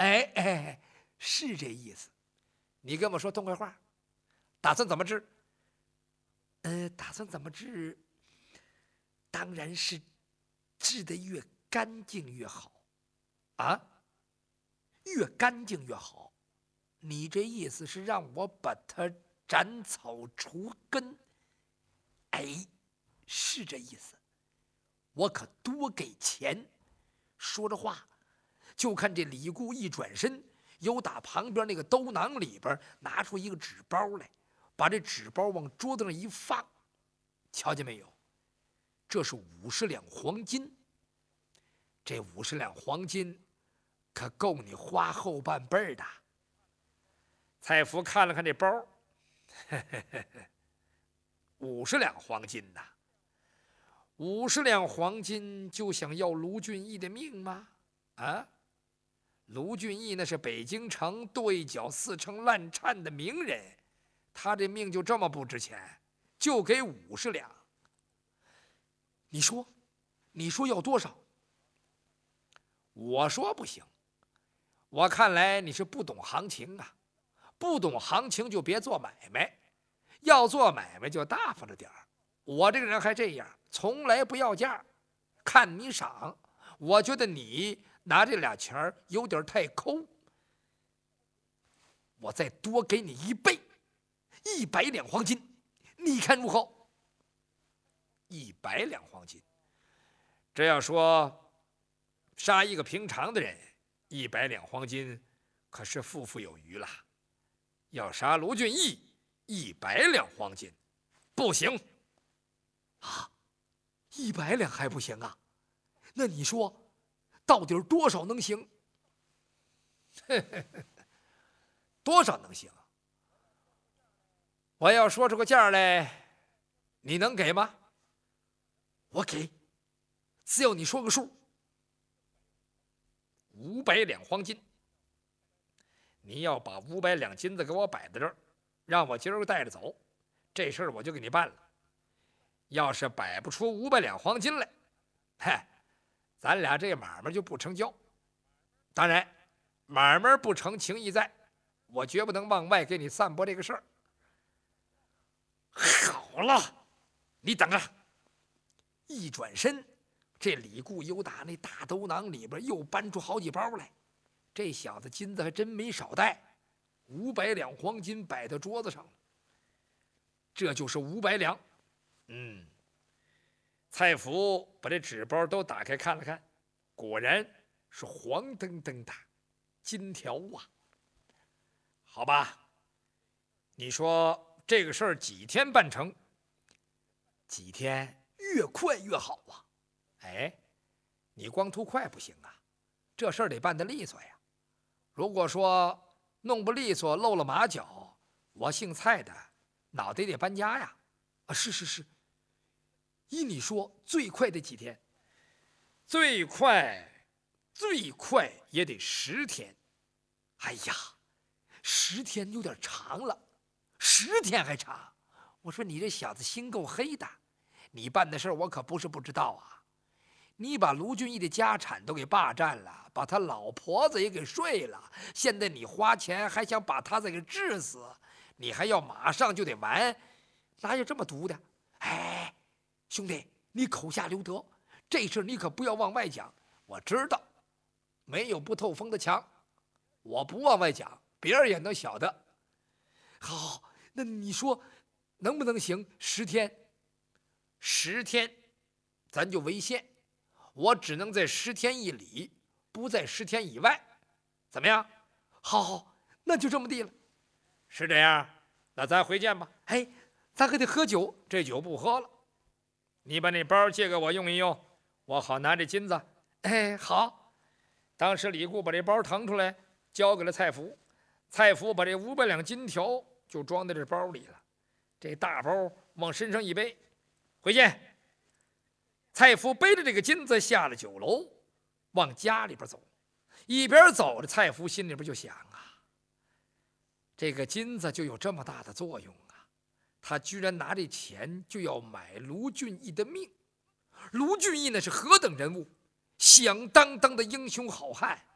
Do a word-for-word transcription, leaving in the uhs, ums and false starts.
哎哎，是这意思。你跟我说痛快话，打算怎么治？呃，打算怎么治？当然是治得越干净越好啊，越干净越好。你这意思是让我把它斩草除根？哎，是这意思。我可多给钱。说着话，就看这李固一转身，由打旁边那个兜囊里边拿出一个纸包来，把这纸包往桌子上一放，瞧见没有？这是五十两黄金。这五十两黄金可够你花后半辈的。蔡福看了看这包，五十两黄金呐！五十两黄金就想要卢俊义的命吗？啊！卢俊义那是北京城对角四城烂颤的名人，他这命就这么不值钱，就给五十两。你说，你说要多少？我说不行。我看来你是不懂行情啊，不懂行情就别做买卖，要做买卖就大方着点儿。我这个人还这样，从来不要价，看你赏。我觉得你拿这俩钱有点太抠，我再多给你一倍，一百两黄金，你看如何？一百两黄金，这要说杀一个平常的人，一百两黄金可是富富有余了。要杀卢俊义，一百两黄金不行啊！一百两还不行啊？那你说到底多少能行？多少能行？我要说出个价来，你能给吗？我给，只要你说个数。五百两黄金。你要把五百两金子给我摆在这儿，让我今儿个带着走，这事儿我就给你办了。要是摆不出五百两黄金来，嗨，咱俩这买卖就不成交。当然，买卖不成，情义在，我绝不能往外给你散播这个事儿。好了，你等着。一转身，这李固由打那大兜囊里边又搬出好几包来。这小子金子还真没少带，五百两黄金摆到桌子上了。这就是五百两。嗯，蔡福把这纸包都打开看了看，果然是黄澄澄的金条啊。好吧，你说这个事儿几天办成？几天？越快越好啊！哎，你光图快不行啊，这事儿得办得利索呀。如果说弄不利索，露了马脚，我姓蔡的脑袋得搬家呀！啊，是是是。依你说，最快得几天？最快，最快也得十天。哎呀，十天有点长了，十天还长。我说你这小子心够黑的。你办的事我可不是不知道啊！你把卢俊义的家产都给霸占了，把他老婆子也给睡了，现在你花钱还想把他再给治死，你还要马上就得完，哪有这么毒的？哎，兄弟，你口下留德，这事你可不要往外讲。我知道，没有不透风的墙，我不往外讲，别人也能晓得。好，那你说能不能行？十天？十天，咱就为限，我只能在十天以里，不在十天以外，怎么样？好，好，那就这么地了。是这样，那咱回见吧。哎，咱可得喝酒，这酒不喝了。你把那包借给我用一用，我好拿这金子。哎，好。当时李固把这包腾出来，交给了蔡福，蔡福把这五百两金条就装在这包里了，这大包往身上一背。回见。蔡福背着这个金子下了酒楼，往家里边走。一边走着，蔡福心里边就想啊，这个金子就有这么大的作用啊！他居然拿这钱就要买卢俊义的命。卢俊义那是何等人物，响当当的英雄好汉。